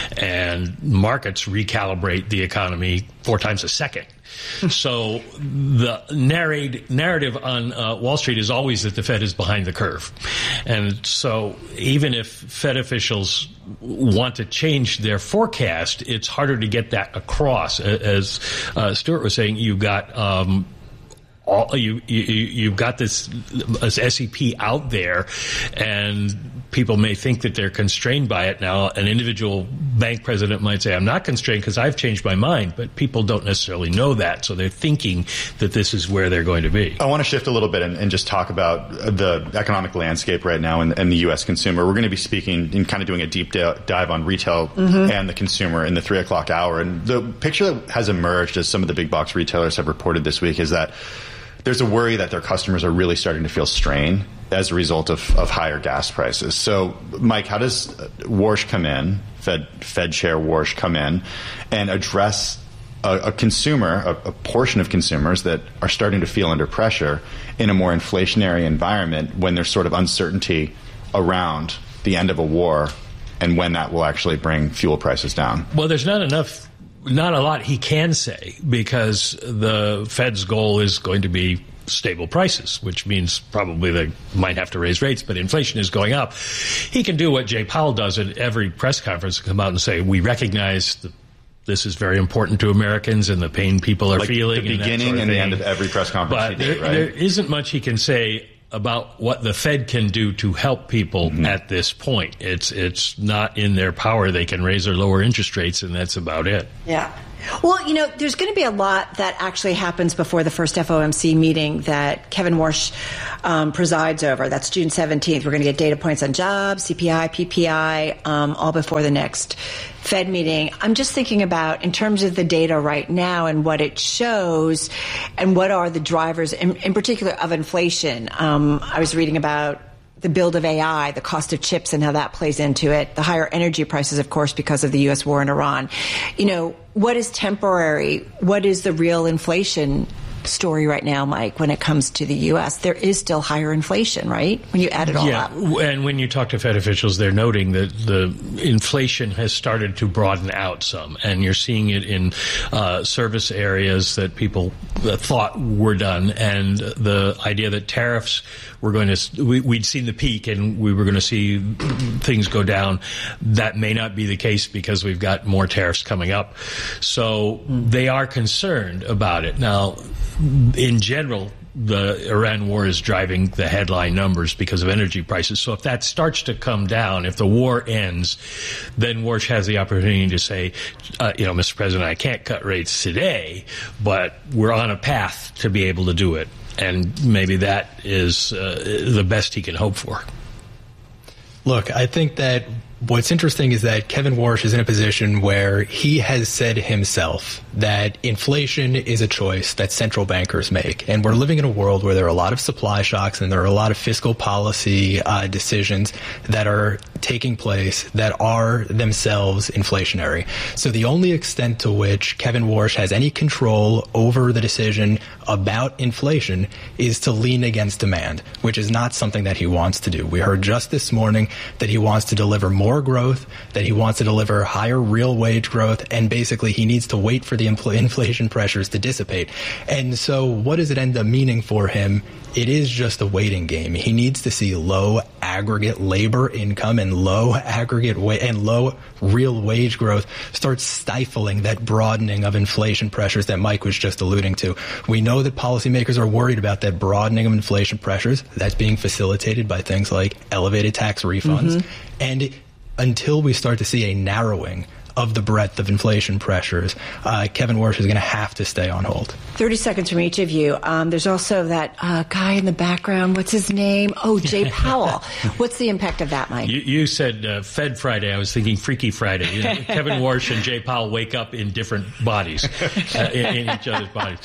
Speaker 6: and markets recalibrate the economy 4 times a second. So the narrative on Wall Street is always that the Fed is behind the curve. And so even if Fed officials want to change their forecast, it's harder to get that across. As Stuart was saying, you've got you've got this SEP out there, and people may think that they're constrained by it. Now, an individual bank president might say, I'm not constrained because I've changed my mind, but people don't necessarily know that, so they're thinking that this is where they're going to be.
Speaker 23: I want to shift a little bit and just talk about the economic landscape right now and the U.S. consumer. We're going to be speaking and kind of doing a deep dive on retail and the consumer in the 3 o'clock hour. And the picture that has emerged as some of the big box retailers have reported this week is that there's a worry that their customers are really starting to feel strain as a result of higher gas prices. So, Mike, how does Warsh come in, Fed Chair Warsh come in, and address a consumer, a portion of consumers that are starting to feel under pressure in a more inflationary environment when there's sort of uncertainty around the end of a war and when that will actually bring fuel prices down?
Speaker 6: Well, there's not a lot he can say, because the Fed's goal is going to be stable prices, which means probably they might have to raise rates, but inflation is going up. He can do what Jay Powell does at every press conference, come out and say, we recognize that this is very important to Americans and the pain people are feeling.
Speaker 23: The beginning and the end of every press conference
Speaker 6: but
Speaker 23: he did, right?
Speaker 6: There isn't much he can say about what the Fed can do to help people at this point. It's not in their power. They can raise or lower interest rates, and that's about it.
Speaker 4: Yeah. Well, there's going to be a lot that actually happens before the first FOMC meeting that Kevin Warsh presides over. That's June 17th. We're going to get data points on jobs, CPI, PPI, all before the next Fed meeting. I'm just thinking about, in terms of the data right now and what it shows and what are the drivers, in particular, of inflation. I was reading about the build of AI, the cost of chips and how that plays into it, the higher energy prices, of course, because of the U.S. war in Iran. What is temporary? What is the real inflation story right now, Mike, when it comes to the U.S.? There is still higher inflation, right, when you add it all up?
Speaker 6: And when you talk to Fed officials, they're noting that the inflation has started to broaden out some, and you're seeing it in service areas that people thought were done, and the idea that tariffs were going to, we'd seen the peak and we were going to see things go down. That may not be the case because we've got more tariffs coming up. So they are concerned about it. Now, in general, the Iran war is driving the headline numbers because of energy prices. So if that starts to come down, if the war ends, then Warsh has the opportunity to say, Mr. President, I can't cut rates today, but we're on a path to be able to do it. And maybe that is the best he can hope for.
Speaker 9: Look, I think that what's interesting is that Kevin Warsh is in a position where he has said himself that inflation is a choice that central bankers make. And we're living in a world where there are a lot of supply shocks and there are a lot of fiscal policy decisions that are taking place that are themselves inflationary. So the only extent to which Kevin Warsh has any control over the decision about inflation is to lean against demand, which is not something that he wants to do. We heard just this morning that he wants to deliver more growth, that he wants to deliver higher real wage growth, and basically he needs to wait for the inflation pressures to dissipate. And so what does it end up meaning for him? It is just a waiting game. He needs to see low aggregate labor income and low aggregate and low real wage growth start stifling that broadening of inflation pressures that Mike was just alluding to. We know that policymakers are worried about that broadening of inflation pressures. That's being facilitated by things like elevated tax refunds. And until we start to see a narrowing of the breadth of inflation pressures, Kevin Warsh is going to have to stay on hold.
Speaker 4: 30 seconds from each of you. There's also that guy in the background. What's his name? Oh, Jay Powell. What's the impact of that, Mike?
Speaker 6: You said Fed Friday. I was thinking Freaky Friday. Kevin Warsh and Jay Powell wake up in different bodies, in each other's bodies.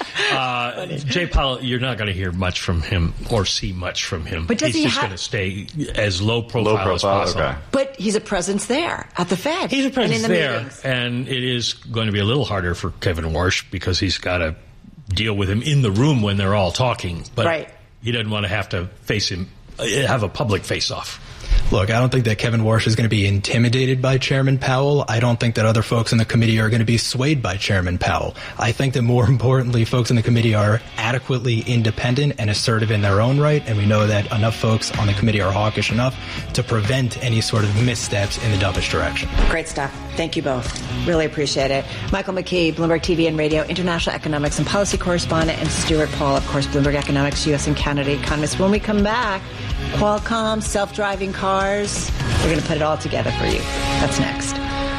Speaker 6: Jay Powell, you're not going to hear much from him or see much from him.
Speaker 4: But
Speaker 6: he's just going to stay as low profile as possible.
Speaker 23: Okay.
Speaker 4: But he's a presence there at the Fed.
Speaker 6: He's a presence
Speaker 4: and in the
Speaker 6: there.
Speaker 4: Meetings.
Speaker 6: And it is going to be a little harder for Kevin Warsh because he's got to deal with him in the room when they're all talking. But he doesn't want to have to face him, have a public face-off.
Speaker 9: Look, I don't think that Kevin Warsh is going to be intimidated by Chairman Powell. I don't think that other folks in the committee are going to be swayed by Chairman Powell. I think that more importantly, folks in the committee are adequately independent and assertive in their own right, and we know that enough folks on the committee are hawkish enough to prevent any sort of missteps in the dovish direction.
Speaker 4: Great stuff. Thank you both. Really appreciate it. Michael McKee, Bloomberg TV and Radio, international economics and policy correspondent, and Stuart Paul, of course, Bloomberg Economics, U.S. and Canada economist. When we come back, Qualcomm, self-driving cars. We're going to put it all together for you. That's next.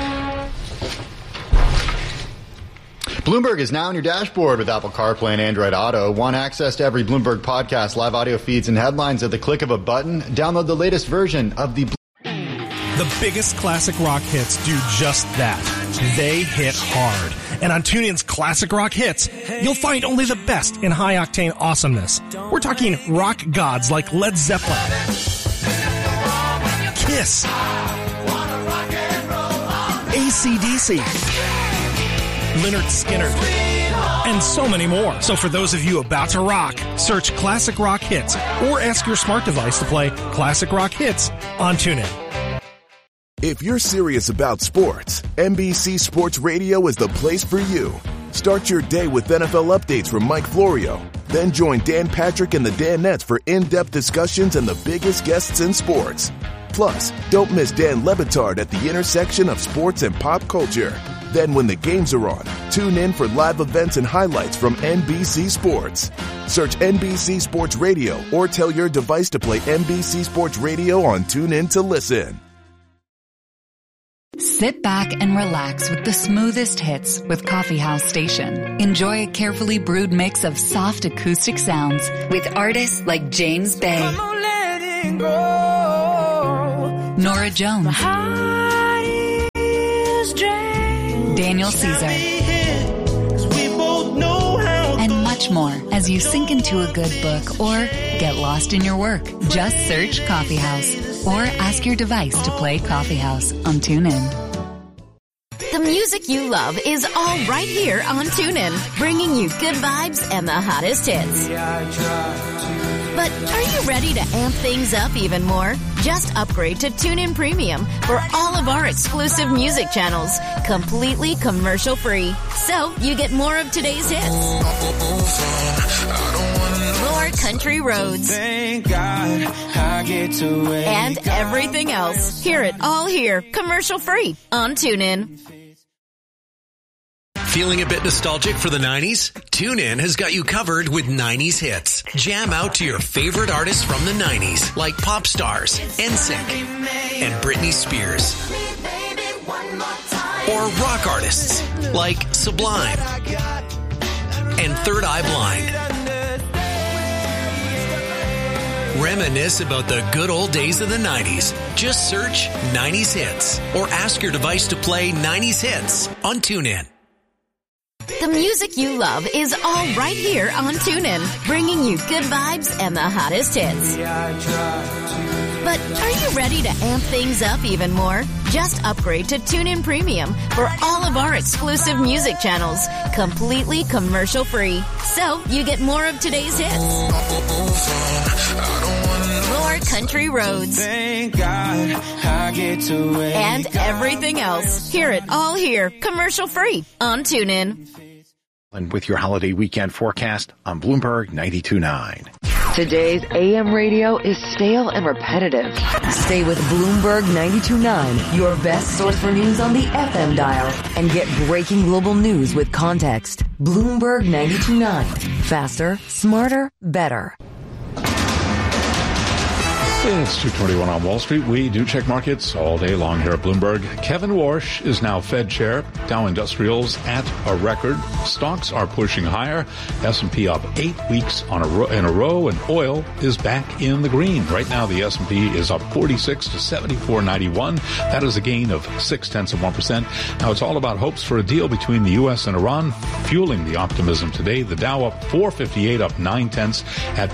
Speaker 23: Bloomberg is now on your dashboard with Apple CarPlay and Android Auto. Want access to every Bloomberg podcast, live audio feeds, and headlines at the click of a button? Download the latest version of the
Speaker 22: biggest classic rock hits do just that. They hit hard. And on TuneIn's Classic Rock Hits, you'll find only the best in high-octane awesomeness. We're talking rock gods like Led Zeppelin, Kiss, AC/DC, Lynyrd Skynyrd, and so many more. So for those of you about to rock, search Classic Rock Hits or ask your smart device to play Classic Rock Hits on TuneIn.
Speaker 8: If you're serious about sports, NBC Sports Radio is the place for you. Start your day with NFL updates from Mike Florio. Then join Dan Patrick and the Danettes for in-depth discussions and the biggest guests in sports. Plus, don't miss Dan Le Batard at the intersection of sports and pop culture. Then when the games are on, tune in for live events and highlights from NBC Sports. Search NBC Sports Radio or tell your device to play NBC Sports Radio on TuneIn to listen.
Speaker 14: Sit back and relax with the smoothest hits with Coffee House Station. Enjoy a carefully brewed mix of soft acoustic sounds with artists like James Bay, Nora Jones, Daniel Caesar, and much more as you sink into a good book or get lost in your work. Just search Coffee House or ask your device to play Coffee House on TuneIn.
Speaker 7: The music you love is all right here on TuneIn, bringing you good vibes and the hottest hits. But are you ready to amp things up even more? Just upgrade to TuneIn Premium for all of our exclusive music channels, completely commercial-free. So you get more of today's hits, more country roads, and everything else. Hear it all here, commercial-free on TuneIn.
Speaker 10: Feeling a bit nostalgic for the 90s? TuneIn has got you covered with 90s hits. Jam out to your favorite artists from the 90s, like pop stars, NSYNC, and Britney Spears. Or rock artists, like Sublime and Third Eye Blind. Reminisce about the good old days of the 90s. Just search 90s hits or ask your device to play 90s hits on TuneIn.
Speaker 7: The music you love is all right here on TuneIn, bringing you good vibes and the hottest hits. But are you ready to amp things up even more? Just upgrade to TuneIn Premium for all of our exclusive music channels, completely commercial-free. So you get more of today's hits, more country roads, and everything else. Hear it all here, commercial-free on TuneIn.
Speaker 11: And with your holiday weekend forecast on Bloomberg 92.9.
Speaker 2: Today's AM radio is stale and repetitive. Stay with Bloomberg 92.9, your best source for news on the FM dial, and get breaking global news with context. Bloomberg 92.9. Faster, smarter, better.
Speaker 16: It's 2:21 on Wall Street. We do check markets all day long here at Bloomberg. Kevin Warsh is now Fed chair. Dow Industrials at a record. Stocks are pushing higher. S&P up 8 weeks in a row, and oil is back in the green. Right now, the S&P is up 46 to 74.91. That is a gain of 0.6%. Now, it's all about hopes for a deal between the U.S. and Iran, fueling the optimism today. The Dow up 458, up 0.9 at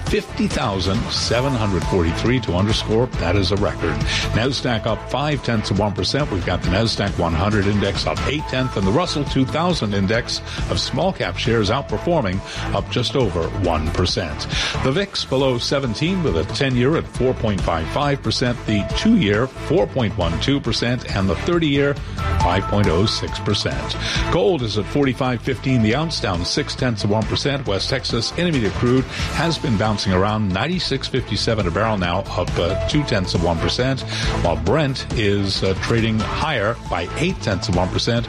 Speaker 16: 50,743 to underscore that is a record. NASDAQ up 0.5%. We've got the NASDAQ 100 index up 0.8, and the Russell 2000 index of small cap shares outperforming, up just over 1%. The VIX below 17 with a 10-year at 4.55%, the 2-year 4.12%, and the 30-year 5.06%. Gold is at $45.15 the ounce, down 0.6%. West Texas Intermediate crude has been bouncing around 96.57 a barrel now, up up 0.2%, while Brent is trading higher by 0.8%,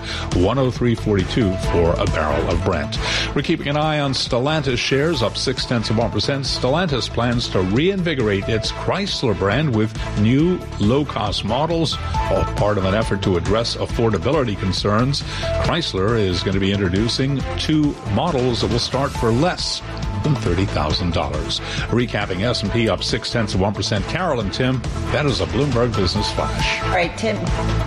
Speaker 16: 103.42 for a barrel of Brent. We're keeping an eye on Stellantis shares, up 0.6%. Stellantis plans to reinvigorate its Chrysler brand with new low-cost models, all part of an effort to address affordability concerns. Chrysler is going to be introducing 2 models that will start for less than $30,000. Recapping S&P up 0.6%. Carol and Tim, that is a Bloomberg Business Flash.
Speaker 4: All right, Tim.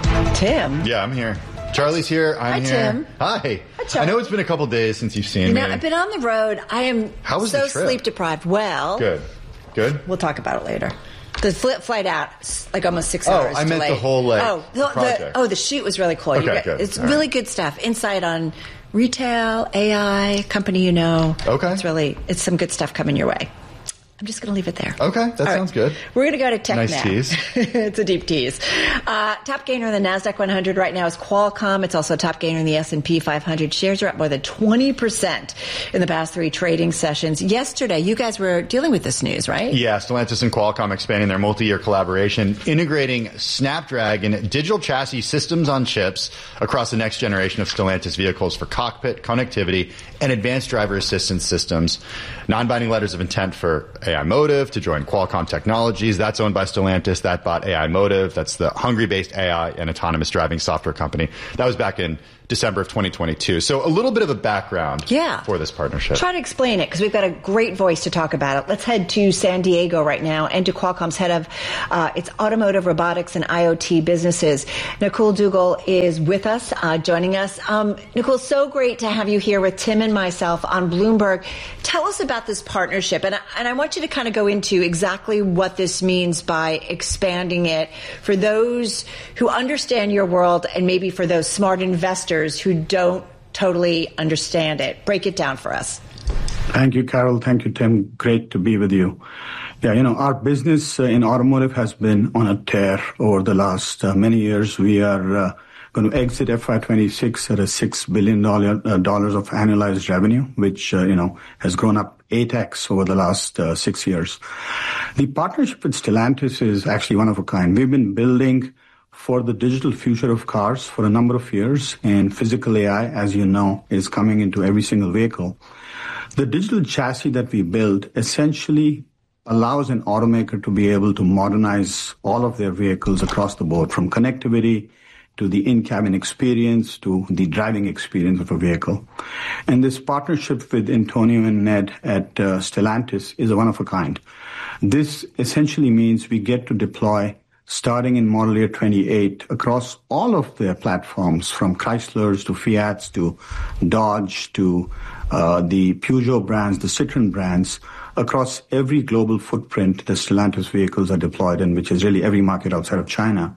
Speaker 4: Tim?
Speaker 23: Yeah, I'm here. Charlie's here. I'm here.
Speaker 4: Tim.
Speaker 23: Hi.
Speaker 4: Hi, Charlie.
Speaker 23: I know it's been a couple days since you've seen me.
Speaker 4: I've been on the road. I am so sleep deprived. Well,
Speaker 23: Good.
Speaker 4: We'll talk about it later. The flight out, like almost 6 hours.
Speaker 23: I meant
Speaker 4: delayed.
Speaker 23: the whole project.
Speaker 4: The shoot was really cool.
Speaker 23: Okay, good.
Speaker 4: It's
Speaker 23: All
Speaker 4: really
Speaker 23: right.
Speaker 4: good stuff. Insight on retail, AI, company you know.
Speaker 23: Okay.
Speaker 4: It's some good stuff coming your way. I'm just going to leave it there.
Speaker 23: Okay, that sounds good.
Speaker 4: We're going to go to tech
Speaker 23: nice
Speaker 4: now.
Speaker 23: Tease.
Speaker 4: It's a deep tease. Top gainer in the NASDAQ 100 right now is Qualcomm. It's also a top gainer in the S&P 500. Shares are up more than 20% in the past 3 trading sessions. Yesterday, you guys were dealing with this news, right?
Speaker 23: Yeah, Stellantis and Qualcomm expanding their multi-year collaboration, integrating Snapdragon digital chassis systems on chips across the next generation of Stellantis vehicles for cockpit, connectivity, and advanced driver assistance systems. Non-binding letters of intent for AI Motive to join Qualcomm Technologies. That's owned by Stellantis. That bought AI Motive. That's the Hungary-based AI and autonomous driving software company. That was back in December of 2022. So a little bit of a background for this partnership.
Speaker 4: Try to explain it because we've got a great voice to talk about it. Let's head to San Diego right now and to Qualcomm's head of its automotive, robotics, and IoT businesses. Nakul Duggal is with us, joining us. Nakul, so great to have you here with Tim and myself on Bloomberg. Tell us about this partnership. And I want you to kind of go into exactly what this means by expanding it for those who understand your world and maybe for those smart investors who don't totally understand it. Break it down for us.
Speaker 13: Thank you, Carol. Thank you, Tim. Great to be with you. Yeah, our business in automotive has been on a tear over the last many years. We are going to exit FY26 at a $6 billion dollars of annualized revenue, which, has grown up 8x over the last 6 years. The partnership with Stellantis is actually one of a kind. We've been building for the digital future of cars for a number of years, and physical AI, as you know, is coming into every single vehicle. The digital chassis that we build essentially allows an automaker to be able to modernize all of their vehicles across the board, from connectivity to the in-cabin experience to the driving experience of a vehicle. And this partnership with Antonio and Ned at Stellantis is a one of a kind. This essentially means we get to deploy starting in model year 28 across all of their platforms, from Chryslers to Fiats to Dodge to the Peugeot brands, the Citroen brands, across every global footprint the Stellantis vehicles are deployed in, which is really every market outside of China,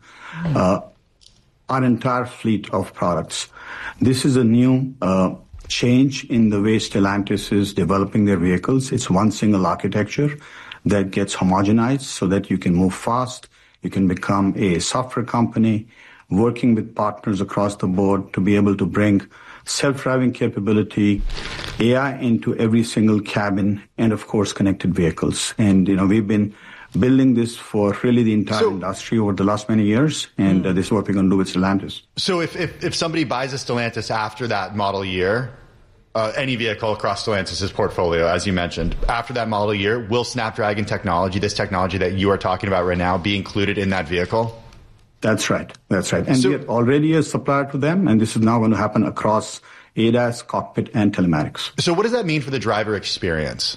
Speaker 13: our entire fleet of products. This is a new change in the way Stellantis is developing their vehicles. It's one single architecture that gets homogenized so that you can move fast. You can become a software company working with partners across the board to be able to bring self-driving capability, AI into every single cabin, and of course connected vehicles. And we've been building this for really the entire industry over the last many years, and this is what we're going to do with Stellantis.
Speaker 23: So if somebody buys a Stellantis after that model year, any vehicle across Stellantis' portfolio, as you mentioned, after that model year, will Snapdragon technology, this technology that you are talking about right now, be included in that vehicle?
Speaker 13: That's right. And we are already a supplier to them, and this is now going to happen across ADAS, cockpit, and telematics.
Speaker 23: So what does that mean for the driver experience?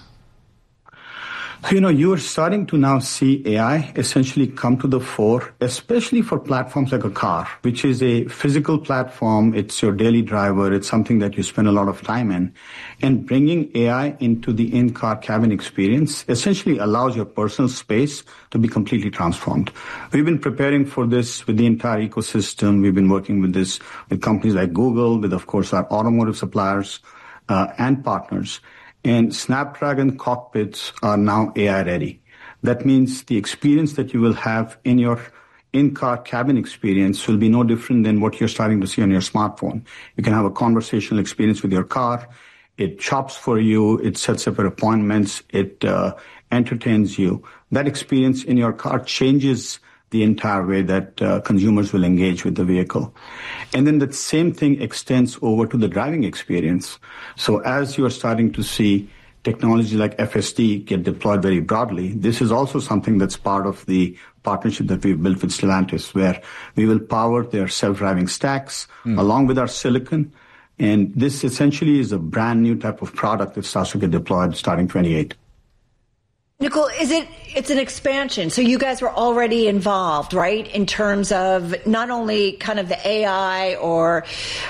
Speaker 13: You are starting to now see AI essentially come to the fore, especially for platforms like a car, which is a physical platform. It's your daily driver. It's something that you spend a lot of time in. And bringing AI into the in-car cabin experience essentially allows your personal space to be completely transformed. We've been preparing for this with the entire ecosystem. We've been working with this with companies like Google, with, of course, our automotive suppliers and partners. And Snapdragon cockpits are now AI ready. That means the experience that you will have in your in-car cabin experience will be no different than what you're starting to see on your smartphone. You can have a conversational experience with your car. It shops for you. It sets up your appointments. It entertains you that experience in your car changes the entire way that consumers will engage with the vehicle. And then the same thing extends over to the driving experience. So as you are starting to see technology like FSD get deployed very broadly, this is also something that's part of the partnership that we've built with Stellantis, where we will power their self-driving stacks along with our silicon. And this essentially is a brand new type of product that starts to get deployed starting 28.
Speaker 4: Nicole, it's an expansion. So you guys were already involved, right? In terms of not only kind of the AI or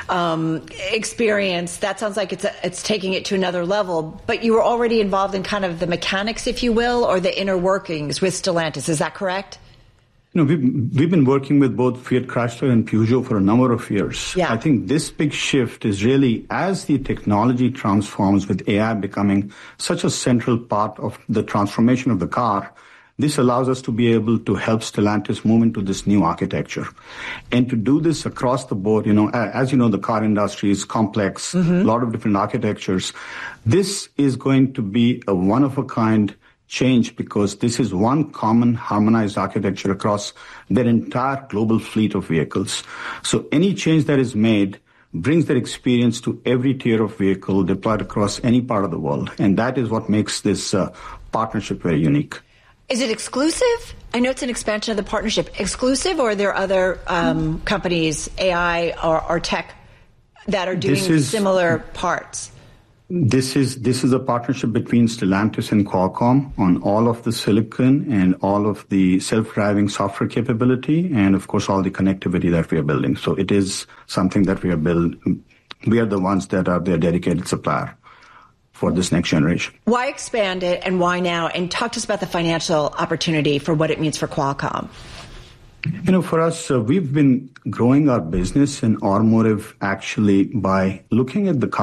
Speaker 4: experience, that sounds like it's taking it to another level, but you were already involved in kind of the mechanics, if you will, or the inner workings with Stellantis. Is that correct?
Speaker 13: You know, we've been working with both Fiat Chrysler and Peugeot for a number of years.
Speaker 4: Yeah.
Speaker 13: I think this big shift is really as the technology transforms with AI becoming such a central part of the transformation of the car, this allows us to be able to help Stellantis move into this new architecture. And to do this across the board, you know, as you know, the car industry is complex, a lot of different architectures. This is going to be a one-of-a-kind change because this is one common harmonized architecture across their entire global fleet of vehicles. So any change that is made brings that experience to every tier of vehicle deployed across any part of the world. And that is what makes this partnership very unique.
Speaker 4: Is it exclusive? I know it's an expansion of the partnership. Exclusive, or are there other companies, AI or tech, that are doing similar parts?
Speaker 13: This is a partnership between Stellantis and Qualcomm on all of the silicon and all of the self-driving software capability and, of course, all the connectivity that we are building. So it is something that we are building. We are the ones that are their dedicated supplier for this next generation.
Speaker 4: Why expand it and why now? And talk to us about the financial opportunity for what it means for Qualcomm.
Speaker 13: You know, for us, we've been growing our business in automotive actually by looking at the